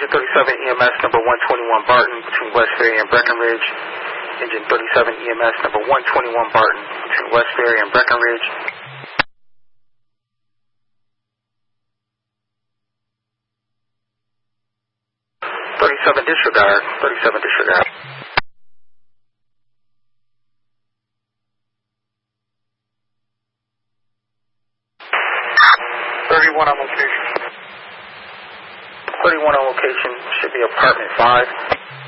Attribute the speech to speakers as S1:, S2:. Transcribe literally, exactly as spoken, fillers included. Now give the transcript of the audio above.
S1: Engine thirty-seven E M S number one twenty-one Barton between West Ferry and Breckenridge. Engine thirty-seven E M S number one twenty-one Barton between West Ferry and Breckenridge. thirty-seven disregard, thirty-seven disregard. thirty-one on location. thirty-one on location, should be apartment five.